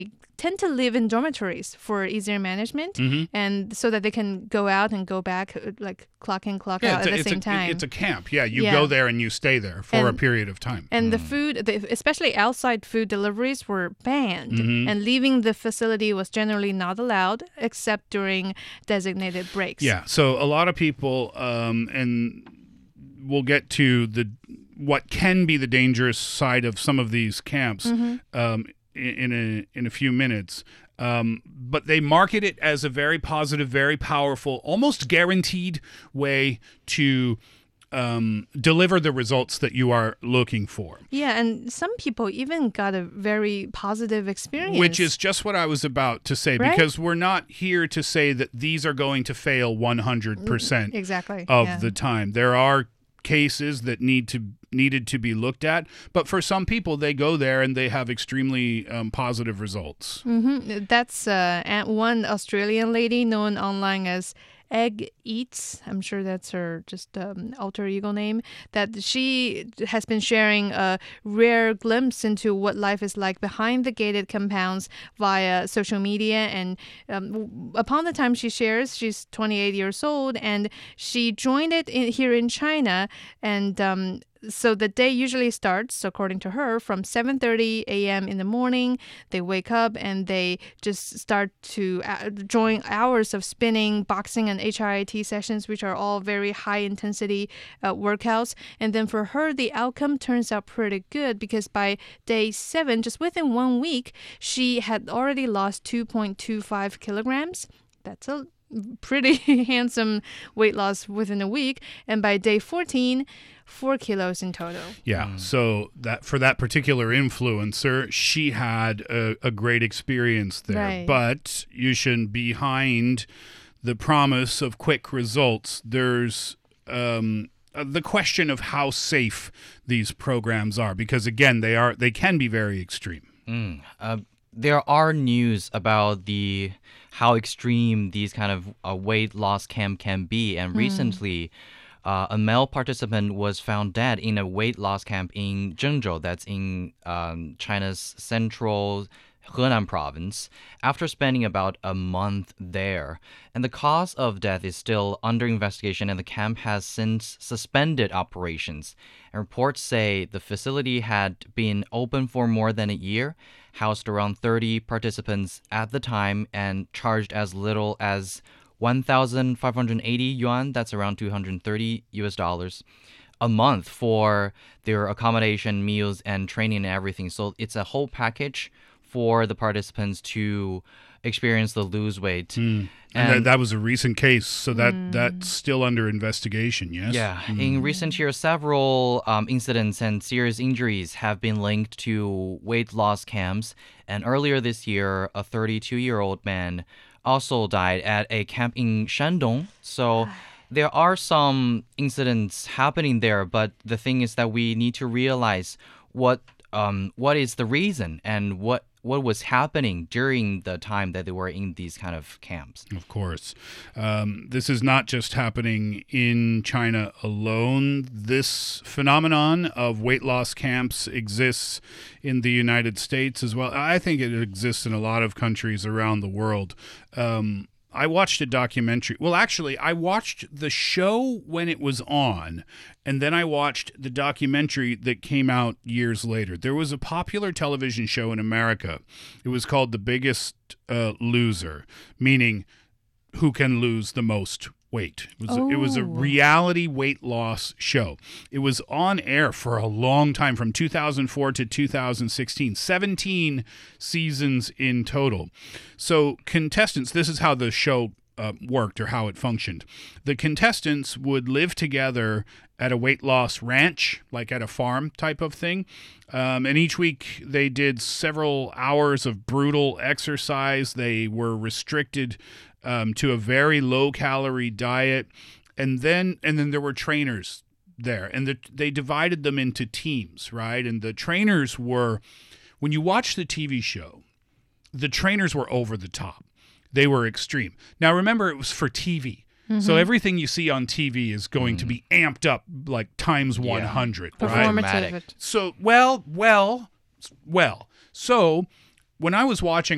tend to live in dormitories for easier management, and so that they can go out and go back, like clock in, clock out at the same time. It's a camp. Yeah, you go there and you stay there for a period of time. And the food, especially outside food deliveries, were banned, and leaving the facility was generally not allowed except during designated breaks. Yeah, so a lot of people, and we'll get to what can be the dangerous side of some of these camps in a few minutes. But they market it as a very positive, very powerful, almost guaranteed way to deliver the results that you are looking for. Yeah, and some people even got a very positive experience. Which is just what I was about to say, because we're not here to say that these are going to fail 100% of the time. There are cases that needed to be looked at, but for some people, they go there and they have extremely positive results. That's one Australian lady known online as Egg Eats. I'm sure that's her just alter ego name. That she has been sharing a rare glimpse into what life is like behind the gated compounds via social media. And upon the time she shares, she's 28 years old, and she joined it here in China. And so the day usually starts, according to her, from 7:30 a.m. in the morning. They wake up and they just start to join hours of spinning, boxing, and HIIT sessions, which are all very high-intensity workouts. And then for her, the outcome turns out pretty good, because by day 7, just within 1 week, she had already lost 2.25 kilograms. That's a pretty handsome weight loss within a week. And by day 14, 4 kilos in total. Yeah, so that for that particular influencer, she had a great experience there. Right. But Yushin, behind the promise of quick results, there's the question of how safe these programs are, because again, they can be very extreme. There are news about how extreme these kind of weight loss camp can be, and recently a male participant was found dead in a weight loss camp in Zhengzhou, that's in China's central Henan province, after spending about a month there. And the cause of death is still under investigation, and the camp has since suspended operations. And reports say the facility had been open for more than a year, housed around 30 participants at the time, and charged as little as 1,580 yuan, that's around $230 a month for their accommodation, meals, and training and everything. So it's a whole package for the participants to experience the lose weight. And that was a recent case, so that's still under investigation, yes? Yeah. In recent years, several incidents and serious injuries have been linked to weight loss camps. And earlier this year, a 32-year-old man also died at a camp in Shandong. So there are some incidents happening there, but the thing is that we need to realize what is the reason and what was happening during the time that they were in these kind of camps. Of course. This is not just happening in China alone. This phenomenon of weight loss camps exists in the United States as well. I think it exists in a lot of countries around the world. I watched a documentary. Well, actually, I watched the show when it was on, and then I watched the documentary that came out years later. There was a popular television show in America. It was called The Biggest Loser, meaning who can lose the most weight. It was a reality weight loss show. It was on air for a long time, from 2004 to 2016, 17 seasons in total. So contestants, this is how the show worked, or how it functioned. The contestants would live together at a weight loss ranch, like at a farm type of thing. And each week they did several hours of brutal exercise. They were restricted to a very low-calorie diet, and then there were trainers there, and they divided them into teams, right? And the trainers were, when you watch the TV show, the trainers were over the top. They were extreme. Now, remember, it was for TV. So everything you see on TV is going to be amped up like times 100, right? Performative. So, well. So when I was watching